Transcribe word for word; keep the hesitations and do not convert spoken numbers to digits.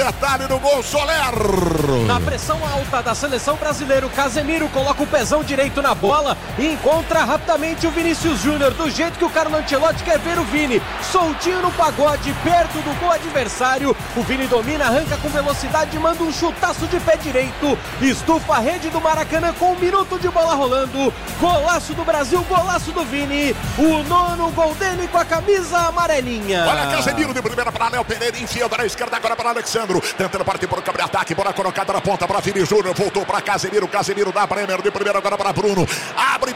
detalhe no gol, Soler. Na pressão alta da seleção brasileira, o Casemiro coloca o pezão direito na bola e encontra rapidamente o Vinícius Júnior, do jeito que o Carlo Ancelotti quer ver o Vini, soltinho no pagode, perto do gol adversário. O Vini domina, arranca com velocidade, manda um chutaço de pé direito, estufa a rede do Maracanã com um minuto de bola rolando. Golaço do Brasil, golaço do Vini, o nono gol dele com a camisa amarelinha. Olha Casemiro de primeira para Léo Pereira, enfiando na esquerda agora para Alexandro, tentando partir por um cabre-ataque, bola colocada na ponta para Vini Júnior, voltou para Casemiro, Casemiro dá Bremer de primeira agora para Bruno, abre